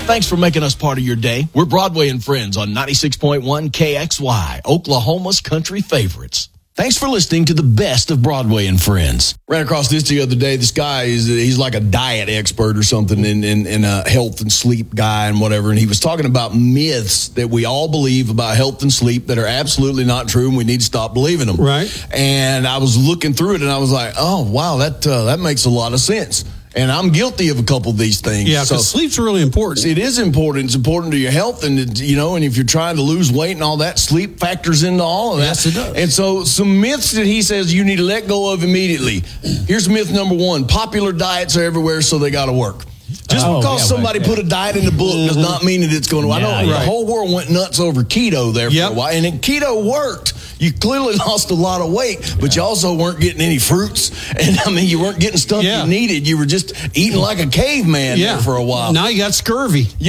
Thanks for making us part of your day. We're Broadway and Friends on 96.1 KXY, Oklahoma's country favorites. Thanks for listening to the best of Broadway and Friends. Ran across this the other day. This guy, he's like a diet expert or something in a health and sleep guy and whatever. And he was talking about myths that we all believe about health and sleep that are absolutely not true, and we need to stop believing them. Right. And I was looking through it, and I was like, oh, wow, that makes a lot of sense. And I'm guilty of a couple of these things. Yeah, because sleep's really important. It is important. It's important to your health, and and if you're trying to lose weight and all that, sleep factors into all of that. Yes, it does. And so some myths that he says you need to let go of immediately. Here's myth number one. Popular diets are everywhere, so they got to work. Just because somebody put a diet in the book does not mean that it's going to. I know the whole world went nuts over keto there for a while, and keto worked. You clearly lost a lot of weight, but you also weren't getting any fruits. And, I mean, you weren't getting stuff you needed. You were just eating like a caveman there for a while. Now you got scurvy. Yeah.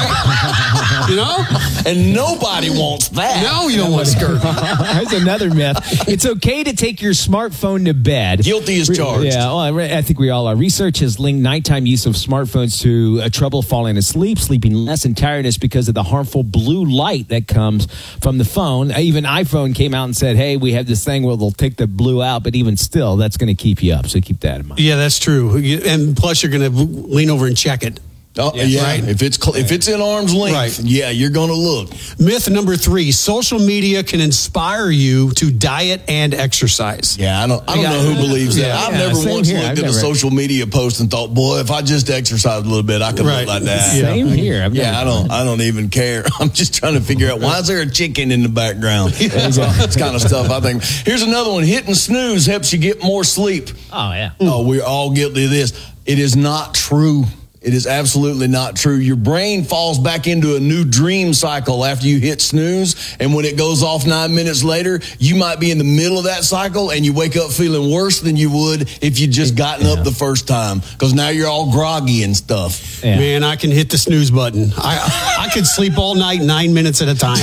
Right? And nobody wants that. No, you don't want scurvy. There's another myth. It's okay to take your smartphone to bed. Guilty as charged. Yeah, well, I think we all are. Research has linked nighttime use of smartphones to trouble falling asleep, sleeping less, and tiredness because of the harmful blue light that comes from the phone. Even iPhone came out and said, hey, we have this thing where they'll take the blue out, but even still, that's going to keep you up. So keep that in mind. Yeah, that's true. And plus, you're going to lean over and check it. Oh, yeah. Right? If it's in arm's length, you're going to look. Myth number 3, social media can inspire you to diet and exercise. Yeah, I don't know who believes that. I've never once looked at a social media post and thought, boy, if I just exercised a little bit, I could look like that. Same here. I don't even care. I'm just trying to figure out, why is there a chicken in the background? That's kind of stuff I think. Here's another one. Hitting snooze helps you get more sleep. Oh, yeah. Oh, we're all guilty of this. It is not true. It is absolutely not true. Your brain falls back into a new dream cycle after you hit snooze. And when it goes off 9 minutes later, you might be in the middle of that cycle and you wake up feeling worse than you would if you'd just gotten up the first time. Because now you're all groggy and stuff. Yeah. Man, I can hit the snooze button. I could sleep all night 9 minutes at a time.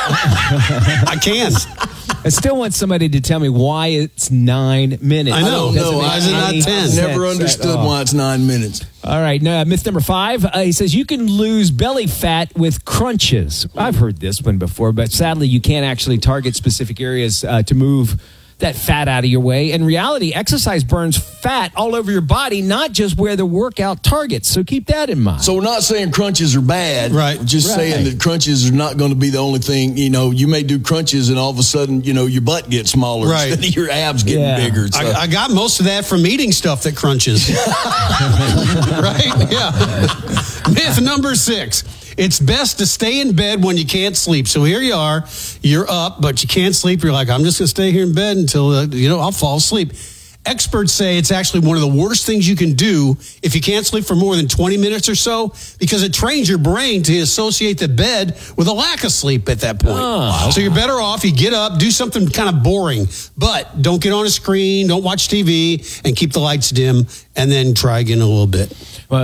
I can. I still want somebody to tell me why it's 9 minutes. I know. Why is it not 10? Never understood why it's 9 minutes. All right. Myth number 5. He says you can lose belly fat with crunches. I've heard this one before, but sadly you can't actually target specific areas to move that fat out of your way. In reality, exercise burns fat all over your body, not just where the workout targets. So keep that in mind. So we're not saying crunches are bad. Right. We're just saying that crunches are not going to be the only thing. You may do crunches and all of a sudden, your butt gets smaller instead of your abs getting bigger. So. I got most of that from eating stuff that crunches. Right? Yeah. Myth number 6. It's best to stay in bed when you can't sleep. So here you are, you're up, but you can't sleep. You're like, I'm just going to stay here in bed until, I'll fall asleep. Experts say it's actually one of the worst things you can do if you can't sleep for more than 20 minutes or so, because it trains your brain to associate the bed with a lack of sleep at that point. Oh. So you're better off, you get up, do something kind of boring, but don't get on a screen, don't watch TV, and keep the lights dim, and then try again in a little bit.